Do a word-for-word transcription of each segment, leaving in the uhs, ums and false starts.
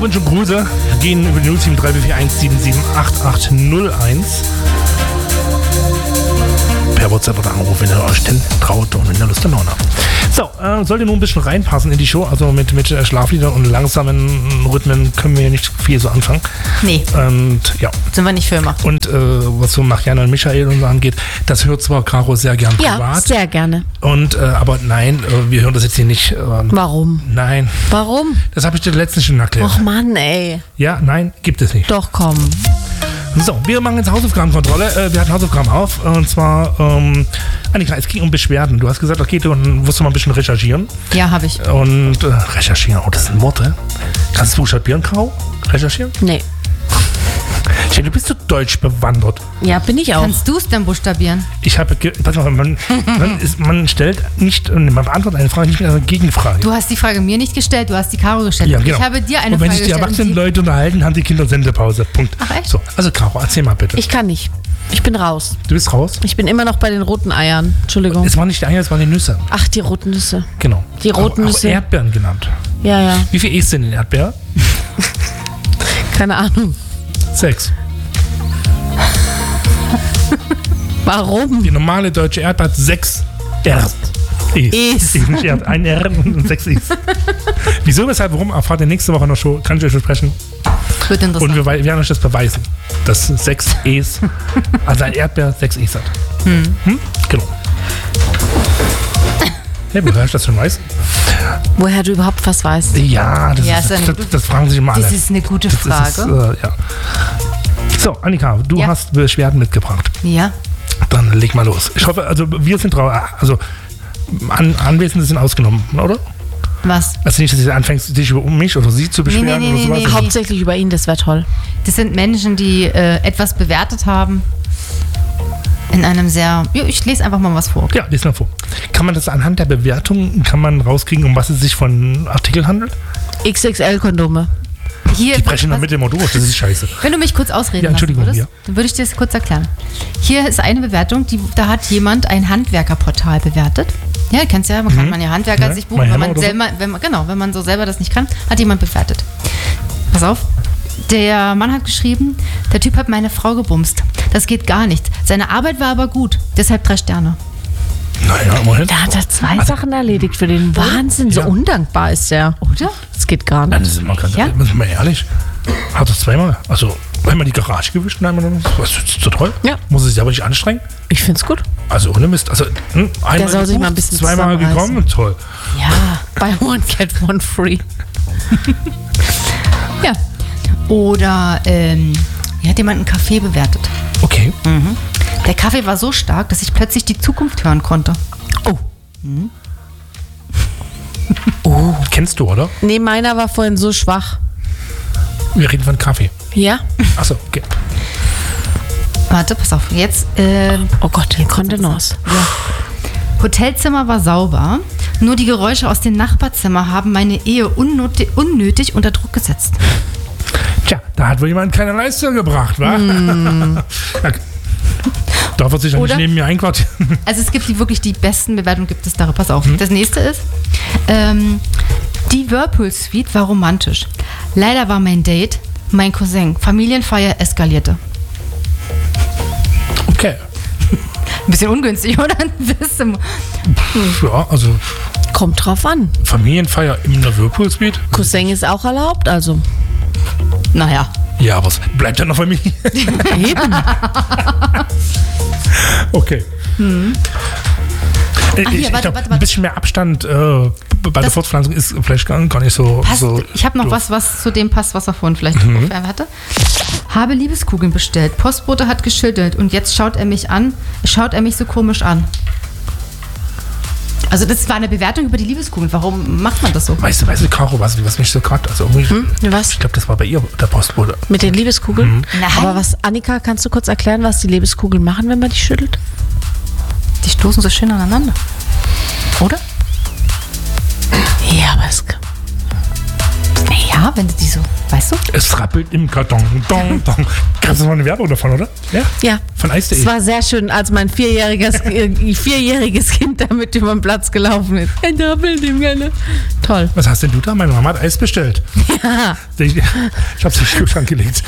Glückwünsche und Grüße gehen über die null sieben drei vier eins sieben sieben acht acht null eins. Per WhatsApp oder Anruf, wenn ihr euch denn traut und wenn ihr Lust und Laune habt. So, äh, sollte nun ein bisschen reinpassen in die Show. Also mit, mit Schlafliedern und langsamen Rhythmen können wir nicht viel so anfangen. Nee. Und ja. Sind wir nicht für immer. Und äh, was so Marianne und Michael und so angeht, das hört zwar Caro sehr gern privat. Ja, sehr gerne. Und, äh, aber nein, äh, wir hören das jetzt hier nicht. Äh, Warum? Nein. Warum? Das habe ich dir letztens schon erklärt. Och Mann, ey. Ja, nein, gibt es nicht. Doch, komm. So, wir machen jetzt Hausaufgabenkontrolle. Äh, wir hatten Hausaufgaben auf. Und zwar, ähm, Annika, es ging um Beschwerden. Du hast gesagt, okay, du musst mal ein bisschen recherchieren. Ja, habe ich. Und äh, recherchieren, oh, das sind Worte. Kannst du buchstabieren, Caro? Recherchieren? Nee. Du bist so deutsch bewandert. Ja, bin ich auch. Kannst du es denn buchstabieren? Ich habe, pass mal, man, man, ist, man stellt nicht, man beantwortet eine Frage nicht mit einer Gegenfrage. Du hast die Frage mir nicht gestellt, du hast die Caro gestellt. Ja, genau. Ich habe dir eine und wenn Frage sich die gestellt. erwachsenen Leute unterhalten, haben die Kinder Sendepause. Punkt. Ach, echt? So, also Caro, erzähl mal bitte. Ich kann nicht. Ich bin raus. Du bist raus? Ich bin immer noch bei den roten Eiern. Entschuldigung. Es waren nicht die Eier, es waren die Nüsse. Ach, die roten Nüsse. Genau. Die roten auch, Nüsse. Auch Erdbeeren genannt. Ja, ja. Wie viel isst denn in Erdbeer? Keine Ahnung. Sechs. Warum? Die normale deutsche Erdbeer hat sechs R's. Is. Is. Nicht Erd, ein R und sechs Is. Wieso, weshalb, warum, erfahrt ihr nächste Woche noch Show. Kann ich euch versprechen. Wird interessant. Und wir, wir werden euch das beweisen, dass sechs E's, also ein Erdbeer sechs E's hat. Hm. Hm? Genau. Hey, woher ich das schon weiß? Woher du überhaupt was weißt? Ja, das, Ja, ist, ist eine das, gute- das fragen sich immer alle. Das ist eine gute Das Frage. ist, äh, ja. So, Annika, du Ja. hast Beschwerden mitgebracht. Ja. Dann leg mal los. Ich hoffe, also wir sind drauf, also An Anwesende sind ausgenommen, oder? Was? Also nicht, dass du anfängst, dich über mich oder sie zu beschweren Nee, nee, oder nee, sowas. nee, nee. Hauptsächlich über ihn, das wäre toll. Das sind Menschen, die äh, etwas bewertet haben. In einem sehr. Ja, ich lese einfach mal was vor. Ja, lies mal vor. Kann man das anhand der Bewertung, kann man rauskriegen, um was es sich von Artikeln handelt? X X L-Kondome. Hier, Die brechen noch was- mit dem Motto durch, das ist scheiße. Wenn du mich kurz ausreden Ja, Entschuldigung, lassen würdest, ja. dann würde ich dir das kurz erklären. Hier ist eine Bewertung, die, da hat jemand ein Handwerkerportal bewertet. Ja, kennst ja, man kann man ja Handwerker Ja, sich buchen, My wenn Hammer man oder so. selber, wenn man, genau, wenn man so selber das nicht kann, hat jemand bewertet. Pass auf. Der Mann hat geschrieben, der Typ hat meine Frau gebumst. Das geht gar nicht. Seine Arbeit war aber gut, deshalb drei Sterne. Naja, immerhin. Da hat er zwei Sachen erledigt für den Wahnsinn. So Ja. undankbar ist der. Oder? Das geht gar Nein, nicht. das ist mal ganz, Ja? sind wir ehrlich. Hat das zweimal, also einmal die Garage gewischt und einmal noch, was ist zu toll? Ja. Muss es sich aber nicht anstrengen? Ich find's gut. Also ohne Mist. Also hm, einmal soll sich gebucht, mal ein bisschen zweimal zusammenreißen. gekommen, toll. Ja, buy one, get one free. Ja. Oder ähm, hier hat jemand einen Kaffee bewertet. Okay. Der Kaffee war so stark, dass ich plötzlich die Zukunft hören konnte. Oh. Oh. Kennst du, oder? Nee, meiner war vorhin so schwach. Wir reden von Kaffee. Ja? Achso, okay. Warte, pass auf. Jetzt, äh, Oh Gott, hier Kontenance. Hotelzimmer war sauber, nur die Geräusche aus dem Nachbarzimmer haben meine Ehe unnötig, unnötig unter Druck gesetzt. Tja, da hat wohl jemand keine Leistung gebracht, wa? Hm. Ja, darf er sich dann nicht Oder? neben mir einquartieren? Also es gibt die wirklich die besten Bewertungen, gibt es darüber. Pass auf. Das nächste ist, ähm, die Whirlpool Suite war romantisch. Leider war mein Date mein Cousin. Familienfeier eskalierte. Okay. Ein bisschen ungünstig, oder? Ein bisschen. Ja, also Kommt drauf an. Familienfeier in der Whirlpool Suite? Cousin ist auch erlaubt, also. Naja. Ja, aber es bleibt ja noch Familie. Eben. Okay. Hm. Ich, Ach, hier, ich warte, glaube, warte, ein warte. bisschen mehr Abstand äh, bei der Das- Fortpflanzung ist vielleicht gar, gar nicht so. Passt, so ich habe noch doof. was, was zu dem passt, was er vorhin vielleicht Mhm. ungefähr hatte. Habe Liebeskugeln bestellt. Postbote hat geschildert und jetzt schaut er mich an, schaut er mich so komisch an. Also das war eine Bewertung über die Liebeskugeln. Warum macht man das so? Weißt du, weißt du, Caro, was, was mich so gerade, also irgendwie, Hm? Was? ich glaube, das war bei ihr der Postbote. Mit den Liebeskugeln? Nein. Aber was, Annika, kannst du kurz erklären, was die Liebeskugeln machen, wenn man die schüttelt? Die stoßen so schön aneinander. Oder? Ja, aber es. Ja. Ja, wenn du die so, weißt du? Es rappelt im Karton. Dong, dong. Gab es noch eine Werbung davon, oder? Ja. Ja. Von Eis.de. Es war sehr schön, als mein vierjähriges, äh, vierjähriges Kind damit über den Platz gelaufen ist. Ein Rappelt im Gerne. Toll. Was hast denn du da? Meine Mama hat Eis bestellt. Ja. Ich, ich hab's in den Kühlschrank gelegt.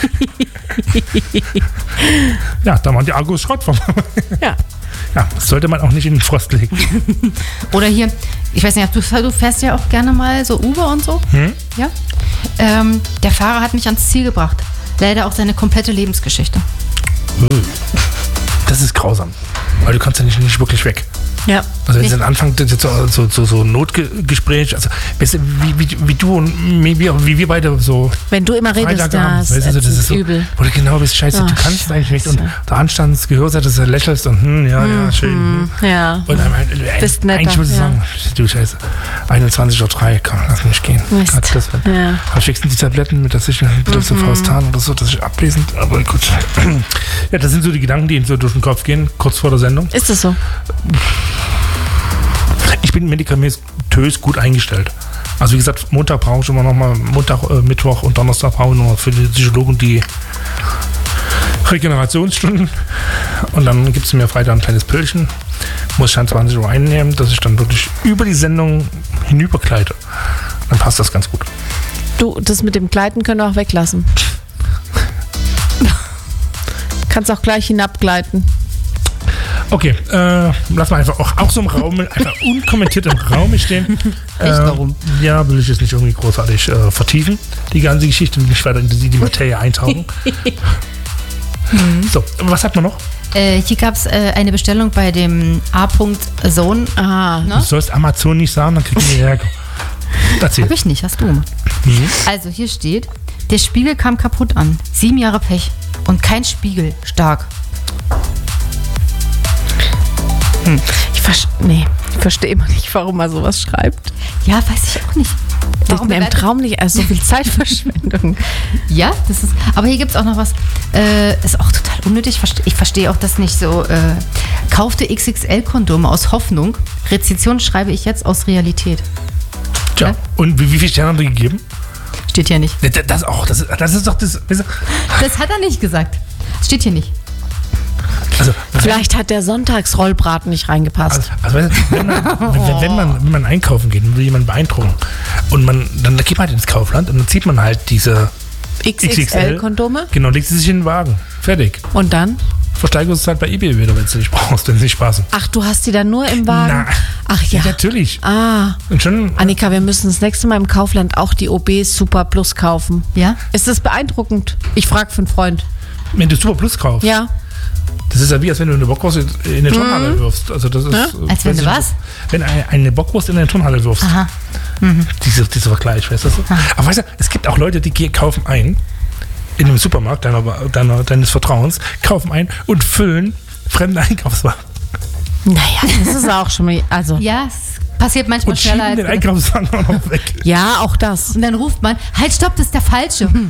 Ja, da waren die Argus Schrott vom. Ja. Ja, das sollte man auch nicht in den Frost legen. Oder hier, ich weiß nicht, du, du fährst ja auch gerne mal so Uber und so. Hm? Ja. Ähm, der Fahrer hat mich ans Ziel gebracht. Leider auch seine komplette Lebensgeschichte. Das ist grausam. Weil du kannst ja nicht, nicht wirklich weg. Ja. Also wenn sie dann anfangen, so, so, so, so Notgespräch, also weißt du, wie, wie, wie du und wie wir, wie wir beide so Wenn du immer redest, das, weißt du, das das ist so, übel. wo du genau bist, scheiße, Oh, du kannst eigentlich nicht. Und Scheiße. der Anstands gehört, dass du lächelst und hm, ja, ja, schön. Hm. Ja. Und dann, äh, Bist netter, eigentlich würde ich ja. sagen, du Scheiße, einundzwanzig Uhr drei, komm, lass mich gehen. Mist. Gott, das wird, Ja. aber schickst du die Tabletten mit der Sicherheit, mit der Faustan oder so, dass ich abwesend, aber gut. Ja, das sind so die Gedanken, die ihnen so durch den Kopf gehen, kurz vor der Sendung. Ist das so? Ich bin medikamentös gut eingestellt. Also wie gesagt, Montag brauche ich immer noch mal, Montag, äh, Mittwoch und Donnerstag brauche ich noch mal für die Psychologen die Regenerationsstunden. Und dann gibt es mir Freitag ein kleines Pillchen. Muss ich dann zwanzig Uhr einnehmen, dass ich dann wirklich über die Sendung hinübergleite. Dann passt das ganz gut. Du, das mit dem Gleiten können wir auch weglassen. Kannst auch gleich hinabgleiten. Okay, äh, lass mal einfach auch, auch so im Raum, einfach unkommentiert im Raum stehen. Echt, warum? Ja, will ich jetzt nicht irgendwie großartig äh, vertiefen, die ganze Geschichte, will nicht weiter in die, die Materie eintauchen. So, was hat man noch? Äh, hier gab es äh, eine Bestellung bei dem A-Sohn. Ah. Ne? Du sollst Amazon nicht sagen, dann kriegen wir Ärger. Erzähl. Hab ich nicht, hast du. Mhm. Also hier steht, der Spiegel kam kaputt an. Sieben Jahre Pech. Und kein Spiegel. Stark. Hm. Ich, vers nee, ich verstehe immer nicht, warum er sowas schreibt. Ja, weiß ich auch nicht. Warum im Traum nicht? Also so viel Zeitverschwendung. Ja, das ist. Aber hier gibt es auch noch was. Äh, ist auch total unnötig. Ich verstehe auch das nicht so. Äh, kaufte X X L-Kondome aus Hoffnung. Rezension schreibe ich jetzt aus Realität. Tja, Ja? und wie, wie viele Sterne haben die gegeben? Steht hier nicht. Das, das auch, das, das ist doch das. Das hat er nicht gesagt. Steht hier nicht. Also, Vielleicht hat der Sonntagsrollbraten nicht reingepasst. Also, also wenn, man, wenn, wenn, man, wenn man einkaufen geht und will jemanden beeindrucken und man, dann geht man halt ins Kaufland und dann zieht man halt diese X X L-Kondome? Genau, legt sie sich in den Wagen. Fertig. Und dann? Versteigerungszeit bei eBay wieder, wenn du nicht brauchst, wenn sie nicht Spaß haben. Ach, du hast die dann nur im Wagen? Na, Ach ja. ja, natürlich. Ah. Und schon, Annika, wir müssen das nächste Mal im Kaufland auch die O B Super Plus kaufen. Ja? Ist das beeindruckend? Ich frage für einen Freund. wenn du Super Plus kaufst, Ja. das ist ja wie, als wenn du eine Bockwurst in eine Turnhalle Mhm. wirfst. Also das ist, Ja? Als wenn du was? Wenn eine, eine Bockwurst in eine Turnhalle wirfst. Aha. Diese, dieser Vergleich, weißt du? Aber weißt du, es gibt auch Leute, die gehen- kaufen ein, in einem Supermarkt deiner, deiner, deines Vertrauens, kaufen ein und füllen fremde Einkaufswagen. Naja, das ist auch schon mal. Also. Ja, es passiert manchmal Und schneller schieben als. den Einkaufswagen auch noch weg. Ja, auch das. Und dann ruft man, halt, stopp, das ist der falsche. Hm.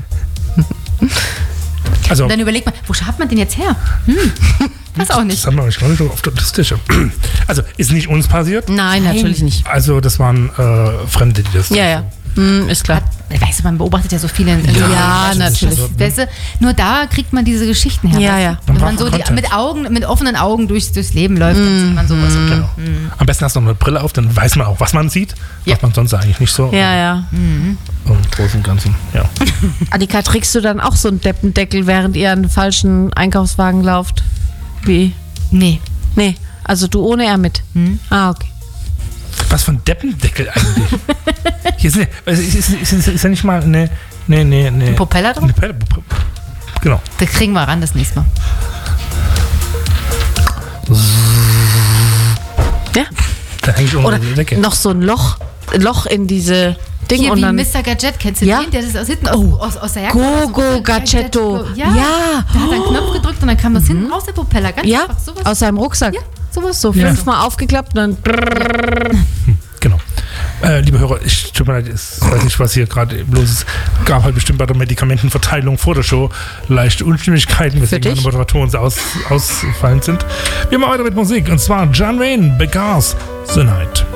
Also, Und dann überlegt man, wo hat man den jetzt her? Hm. Weiß auch das nicht. haben wir euch gar nicht auf der Liste. Also, ist nicht uns passiert. Nein, natürlich nicht. Also, das waren äh, Fremde, die das. Ja, ja. Hm, ist klar. Weißt du, man beobachtet ja so viele. Ja, also, natürlich. Das, weißt du, nur da kriegt man diese Geschichten her. Ja, weißt du? ja. Wenn Man man so braucht die, Content. mit, Augen, mit offenen Augen durchs, durchs Leben läuft, dann sieht man sowas. Genau. Am besten hast du noch eine Brille auf, dann weiß man auch, was man sieht, Ja. was man sonst eigentlich nicht so Ja, ja. im Großen und Ganzen. Ja. Annika, trägst du dann auch so einen Deppendeckel, während ihr einen falschen Einkaufswagen lauft? Wie? Nee. Nee, also du ohne er mit. Hm. Ah, okay. Was für ein Deppendeckel eigentlich? Hier ist, ist, ist, ist, ist, ist ja nicht mal eine. eine, eine, eine Ein Propeller drin? Eine Pelle, genau. Das kriegen wir ran das nächste Mal. Ja. Da hänge ich unter Oder die Decke. noch so ein Loch, Loch in diese Ding Hier und wie dann. Mister Gadget, kennst du Ja. den? Der ist aus hinten Oh. aus, aus, aus der Jacke. Gogo aus dem- Gadgetto. Ja. Ja. Da hat er einen Knopf gedrückt und dann kam das hinten raus, der Propeller. Ganz Ja, einfach. Sowas. aus seinem Rucksack. Ja, sowas. So Ja. fünfmal aufgeklappt und dann. Genau. Äh, liebe Hörer, ich tut mir leid, ich weiß nicht, was hier gerade los ist. Gab halt bestimmt bei der Medikamentenverteilung vor der Show leichte Unstimmigkeiten, weswegen meine dich? Moderatoren so aus, ausfallend sind. Wir machen weiter mit Musik und zwar John Wayne, Begars the Night.